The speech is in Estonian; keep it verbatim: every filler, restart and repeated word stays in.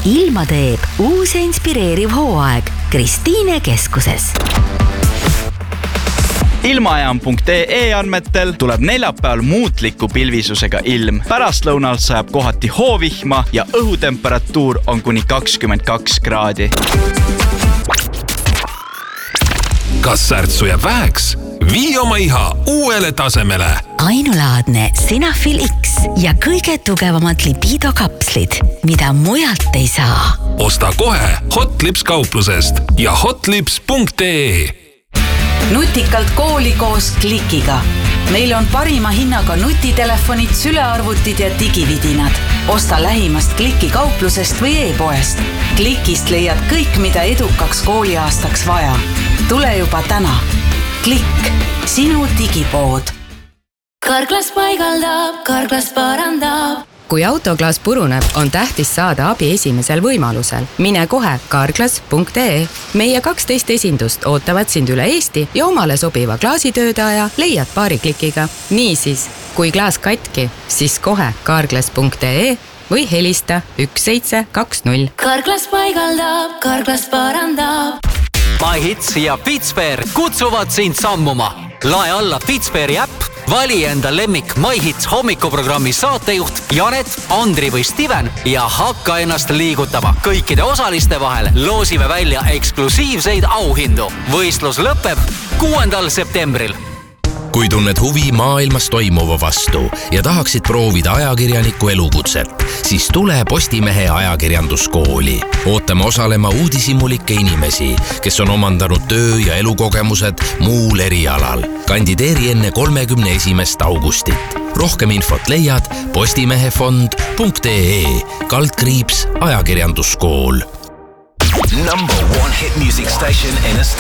ilma teeb uus ja inspireeriv hooaeg Kristiine keskuses. Ilmajaam punkt ee andmetel tuleb neljapäeval muutliku pilvisusega ilm. Pärastlõunal sajab kohati hoovihma ja õhutemperatuur on kuni kakskümmend kaks kraadi. Kas särtsu jääb väheks? Vii oma iha uuele tasemele. Ainulaadne Sinafil X ja kõige tugevamad libido kapslid, mida mujalt ei saa. Osta kohe Hotlips kauplusest ja hotlips punkt ee. Nutikalt kooli koos Klikiga. Meil on parima hinnaga nutitelefonid, sülearvutid ja digividinad. Osta lähimast Kliki kauplusest või e-poest. Klikist leiad kõik, mida edukaks kooliaastaks vaja. Tule juba täna. Klikk, sinu digipood. Karklas paigaldab, Karklas parandab. Kui autoklaas puruneb, on tähtis saada abi esimesel võimalusel. Mine kohe karklas punkt ee. Meie kaksteist esindust ootavad sind üle Eesti ja omale sobiva klaasitöödaja leiad paari klikiga. Niisiis, kui klaas katki, siis kohe karklas punkt ee või helista üks seitse kaks null. Karklas paigaldab, Karklas parandab. MyHits ja Fitsper kutsuvad sind sammuma. Lae alla Fitsperi äpp, vali enda lemmik MyHits hommikuprogrammi saatejuht Janet, Andri või Steven ja hakka ennast liigutama. Kõikide osaliste vahel loosime välja eksklusiivseid auhindu. Võistlus lõpeb kuuendal septembril. Kui tunned huvi maailmas toimuva vastu ja tahaksid proovida ajakirjaniku elukutset, siis tule Postimehe ajakirjanduskooli. Ootame osalema uudishimulikke inimesi, kes on omandanud töö- ja elukogemused muul erialal. Kandideeri enne kolmekümne esimest augustit. Rohkem infot leiad postimehefond punkt ee kaldkriips ajakirjanduskool. Number one hit music station in a state.